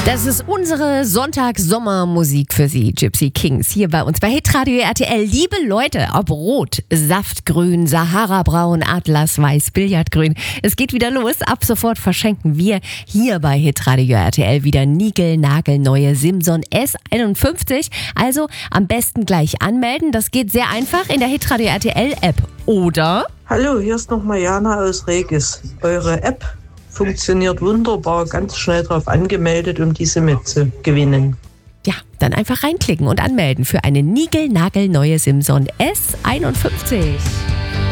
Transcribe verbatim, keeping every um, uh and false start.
Das ist unsere Sonntags-Sommermusik für Sie, Gypsy Kings, hier bei uns bei Hitradio R T L. Liebe Leute, ob rot, Saftgrün, Sahara-braun, Atlasweiß, Billardgrün, es geht wieder los. Ab sofort verschenken wir hier bei Hitradio R T L wieder niegelnagelneue Simson S einundfünfzig. Also am besten gleich anmelden. Das geht sehr einfach in der Hitradio R T L-App. Oder? Hallo, hier ist nochmal Jana aus Regis. Eure App funktioniert wunderbar, ganz schnell drauf angemeldet, um diese mitzugewinnen. Ja, dann einfach reinklicken und anmelden für eine niegelnagelneue Simson S einundfünfzig.